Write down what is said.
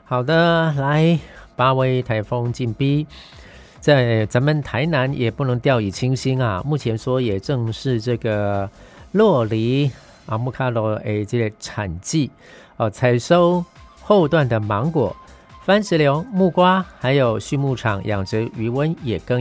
好的，来8位台风进逼，在咱们台南也不能掉以轻心啊。目前说也正是这个洛梨阿木卡罗这个产季采收后段的芒果、番石榴、木瓜，还有畜牧场养殖鱼瘟也更